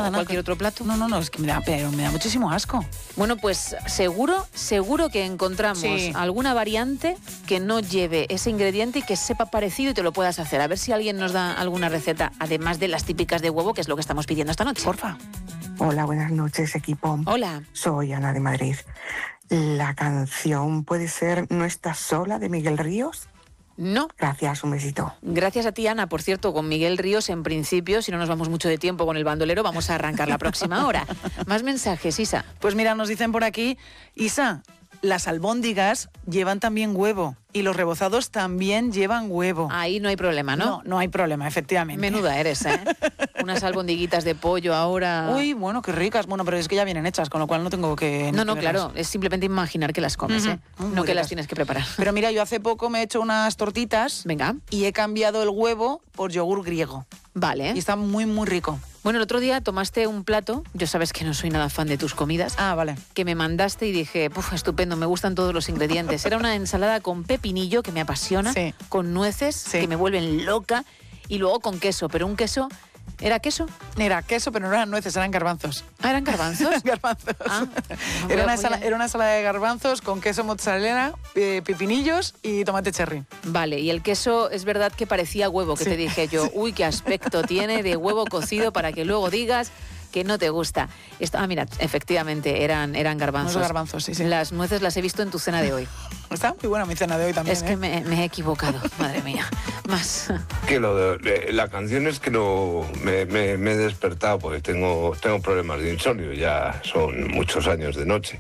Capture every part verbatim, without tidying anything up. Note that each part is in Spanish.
nada, nada. cualquier otro plato. No, no, no, es que me da, pero me da muchísimo asco. Bueno, pues seguro, seguro que encontramos Sí. alguna variante que no lleve ese ingrediente y que sepa parecido y te lo puedas hacer. A ver si alguien nos da alguna receta, además de las típicas de huevo, que es lo que estamos pidiendo esta noche. Porfa. Hola, buenas noches, equipo. Hola. Soy Ana de Madrid. ¿La canción puede ser No estás sola de Miguel Ríos? No. Gracias, un besito. Gracias a ti, Ana. Por cierto, con Miguel Ríos, en principio, si no nos vamos mucho de tiempo con el bandolero, vamos a arrancar la próxima hora. Más mensajes, Isa. Pues mira, nos dicen por aquí, Isa, las albóndigas llevan también huevo y los rebozados también llevan huevo. Ahí no hay problema, ¿no? No, no hay problema, efectivamente. Menuda eres, ¿eh? Unas albondiguitas de pollo ahora. Uy, bueno, qué ricas. Bueno, pero es que ya vienen hechas, con lo cual no tengo que... No, no, que verlas. claro. Es simplemente imaginar que las comes, Ujú. ¿eh? Muy No que ricas. las tienes que preparar. Pero mira, yo hace poco me he hecho unas tortitas. Venga. Y he cambiado el huevo por yogur griego. Vale. Y está muy, muy rico. Bueno, el otro día tomaste un plato, yo sabes que no soy nada fan de tus comidas, Ah, vale. que me mandaste y dije, puf, estupendo, me gustan todos los ingredientes. Era una ensalada con pepinillo, que me apasiona, Sí. con nueces, Sí. que me vuelven loca, y luego con queso, pero un queso... ¿Era queso? Era queso, pero no eran nueces, eran garbanzos. Ah, ¿eran garbanzos? garbanzos. Ah, voy era, a- una voy a- ensala- era una ensalada de garbanzos con queso mozzarella, eh, pepinillos y tomate cherry. Vale, y el queso es verdad que parecía huevo, que Sí. te dije yo, uy, qué aspecto tiene de huevo cocido para que luego digas que no te gusta. Esto, ah, mira, efectivamente, eran, eran garbanzos. Unos garbanzos, sí, sí. Las nueces las he visto en tu cena de hoy. Está muy buena mi cena de hoy también. Es que ¿eh? me, me he equivocado, madre mía. Más. Que lo de, de- la canción es que no me, me- me he despertado porque tengo, tengo problemas de insomnio, ya son muchos años de noche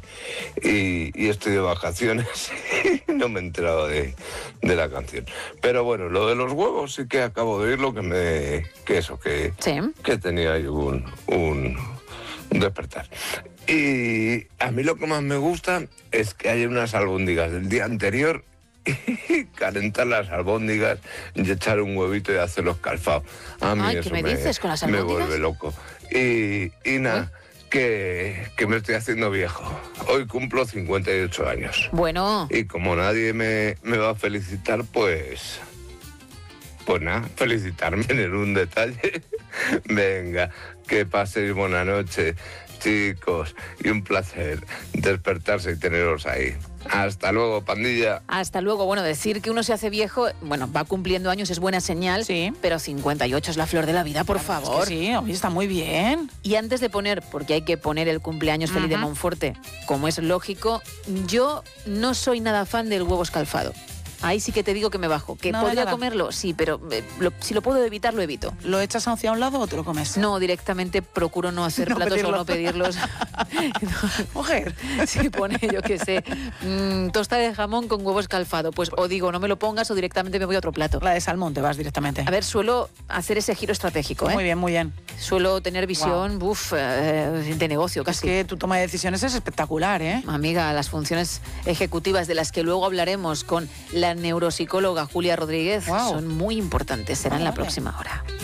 y, y estoy de vacaciones y no me he enterado de, de la canción. Pero bueno, lo de los huevos sí que acabo de oírlo, que me que eso, que, Sí. que tenía ahí un, un, un despertar. Y a mí lo que más me gusta es que haya unas albóndigas del día anterior y calentar las albóndigas y echar un huevito y hacerlos calfados. A mí Ay, ¿qué eso me dices con las me albóndigas? vuelve loco. Y, y nada, que, que me estoy haciendo viejo. Hoy cumplo cincuenta y ocho años. Bueno, Y como nadie me, me va a felicitar, pues... Pues nada, felicitarme en un detalle. Venga, que paséis buena noche, chicos. Y un placer despertarse y teneros ahí. Hasta luego, pandilla. hasta luego. Bueno, decir que uno se hace viejo, bueno, va cumpliendo años, es buena señal, Sí. pero cincuenta y ocho es la flor de la vida, por Es favor. que sí, hoy está muy bien. Y antes de poner, porque hay que poner el cumpleaños feliz de Ujú. Monforte, como es lógico, yo no soy nada fan del huevo escalfado. Ahí sí que te digo que me bajo. ¿Que Nada, podría nada. comerlo? Sí, pero eh, lo- si lo puedo evitar, lo evito. ¿Lo echas hacia un lado o te lo comes? No, directamente procuro no hacer No platos pedirlo. o no pedirlos. Mujer. Si pone, yo qué sé, mm, tosta de jamón con huevo escalfado, pues o digo, no me lo pongas o directamente me voy a otro plato. La de salmón te vas directamente. A ver, suelo hacer ese giro estratégico, ¿eh? Muy bien, muy bien. Suelo tener visión, buf, eh, de negocio Es casi. que tu toma de decisiones es espectacular, ¿eh? Amiga, las funciones ejecutivas de las que luego hablaremos con la neuropsicóloga Julia Rodríguez Guau. son muy importantes. Será en la Vale. próxima hora.